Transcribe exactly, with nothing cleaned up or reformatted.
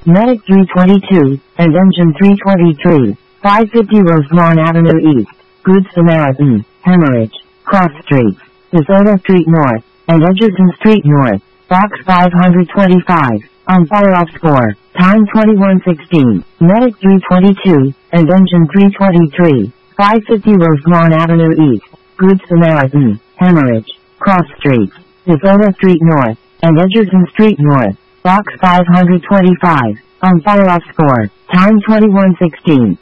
Medic three twenty-two, and Engine three twenty-three, five fifty Roselawn Avenue East, Good Samaritan, Hemorrhage, Cross Street, DeSoto Street North, and Edgerton Street North, Box five twenty-five, on fire-off score, time twenty-one sixteen, Medic three twenty-two, and Engine three twenty-three, five fifty Roselawn Avenue East, Good Samaritan, Hemorrhage, Cross Street, DeSoto Street North, and Edgerton Street North, Box five twenty-five, on fire-off score, time twenty-one sixteen.